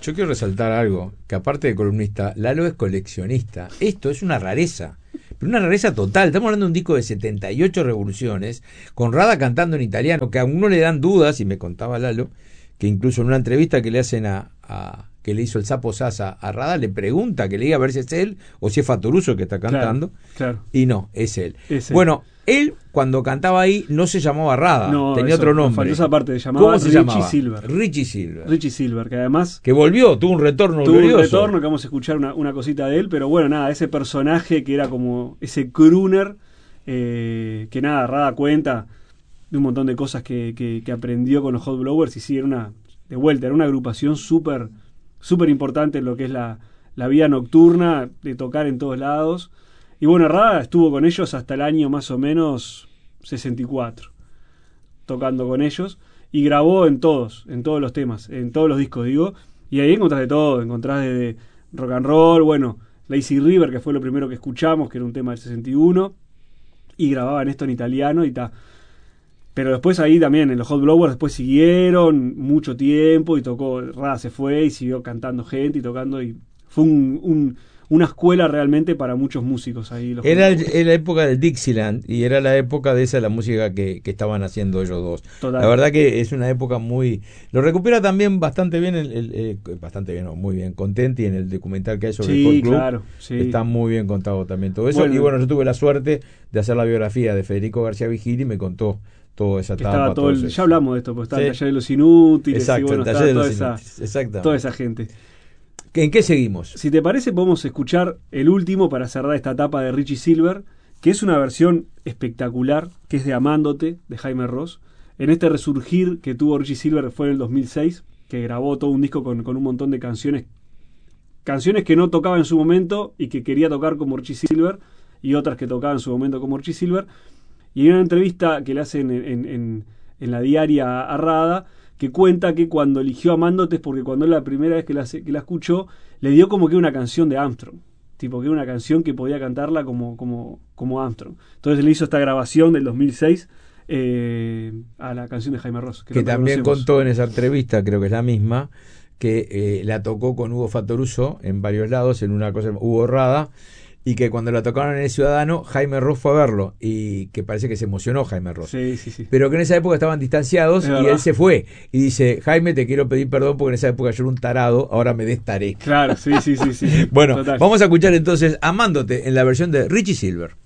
Yo quiero resaltar algo, que aparte de columnista, Lalo es coleccionista. Esto es una rareza, pero una rareza total. Estamos hablando de un disco de 78 revoluciones, con Rada cantando en italiano, que a uno le dan dudas, y me contaba Lalo, que incluso en una entrevista que le hacen que le hizo el Sapo Sasa a Rada, le pregunta que le diga a ver si es él o si es Fatoruso que está cantando. Claro. Y no, es él. Bueno, él cuando cantaba ahí no se llamaba Rada, tenía otro nombre. Faltó esa parte, se llamaba ¿Cómo se llamaba? Silver. Richie Silver. Richie Silver, que además... Que volvió, tuvo un retorno glorioso. Tuvo un retorno, que vamos a escuchar una cosita de él, pero bueno, nada, ese personaje que era como ese crooner, que nada, Rada cuenta de un montón de cosas que aprendió con los Hot Blowers, y sí, era una agrupación súper importante en lo que es la vida nocturna, de tocar en todos lados. Y bueno, Rada estuvo con ellos hasta el año más o menos 64, tocando con ellos, y grabó en todos los temas, en todos los discos, digo, y ahí encontrás de todo, encontrás de rock and roll, bueno, Lazy River, que fue lo primero que escuchamos, que era un tema del 61, y grababan esto en italiano y tal. Pero después ahí también, en los Hot Blowers, después siguieron mucho tiempo, y tocó, Rada se fue y siguió cantando gente y tocando, y fue una escuela realmente para muchos músicos ahí. Era la época del Dixieland, y era la época de la música que estaban haciendo ellos dos. Total. La verdad que es una época muy... Lo recupera también bastante bien, muy bien, Contenti, en el documental que hay sobre el Hot Club. Claro, sí. Está muy bien contado también todo eso. Bueno, y bueno, yo tuve la suerte de hacer la biografía de Federico García Vigili, y me contó toda esa etapa. Ya hablamos de esto, porque estaba el Taller de los Inútiles. Exacto, y bueno, el Taller de los Inútiles. Toda esa gente. ¿En qué seguimos? Si te parece, podemos escuchar el último para cerrar esta etapa de Richie Silver, que es una versión espectacular, que es de Amándote, de Jaime Ross. En este resurgir que tuvo Richie Silver fue en el 2006, que grabó todo un disco con un montón de canciones que no tocaba en su momento y que quería tocar como Richie Silver, y otras que tocaba en su momento como Richie Silver. Y en una entrevista que le hacen en la diaria a Rada, que cuenta que cuando eligió Amándote es porque cuando la primera vez que la escuchó, le dio como que una canción de Armstrong, tipo que era una canción que podía cantarla como Armstrong. Entonces le hizo esta grabación del 2006 a la canción de Jaime Ross, que también contó en esa entrevista, creo que es la misma, que la tocó con Hugo Fatoruso en varios lados, en una cosa, Hugo Rada, y que cuando la tocaron en El Ciudadano, Jaime Ross fue a verlo, y que parece que se emocionó Jaime Ross. Sí. Pero que en esa época estaban distanciados, y él se fue. Y dice, Jaime, te quiero pedir perdón porque en esa época yo era un tarado, ahora me destaré. Claro, sí. Bueno, Total. Vamos a escuchar entonces Amándote en la versión de Richie Silver.